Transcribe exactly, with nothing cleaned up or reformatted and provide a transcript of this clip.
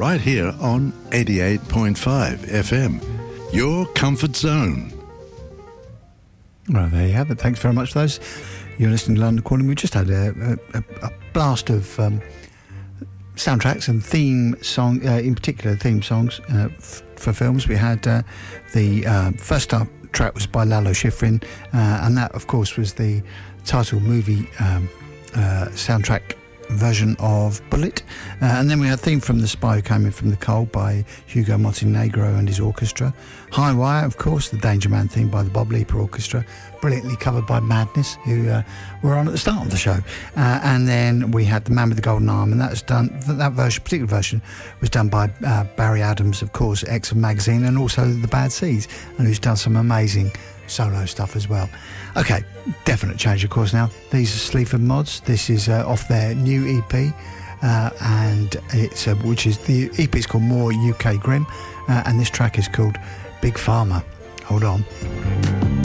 right here on eighty-eight point five F M. Your comfort zone. Well, there you have it. Thanks very much for those. You're listening to London Calling. We just had a, a, a blast of um, soundtracks and theme song, uh, in particular theme songs uh, f- for films. We had uh, the uh, first up track was by Lalo Schifrin, uh, and that, of course, was the title movie um, uh, soundtrack version of Bullet. Uh, and then we had a theme from The Spy Who Came In From the Cold by Hugo Montenegro and his orchestra. High Wire, of course, the Danger Man theme by the Bob Leaper Orchestra, brilliantly covered by Madness, who uh, were on at the start of the show. Uh, and then we had The Man with the Golden Arm, and that was done, that version, particular version was done by uh, Barry Adams, of course, ex of Magazine, and also The Bad Seeds, and who's done some amazing solo stuff as well. Okay, definite change of course now. These are Sleaford Mods. This is uh, off their new E P, uh, and it's uh, which is the E P is called More U K Grim, uh, and this track is called Big Pharma. Hold on.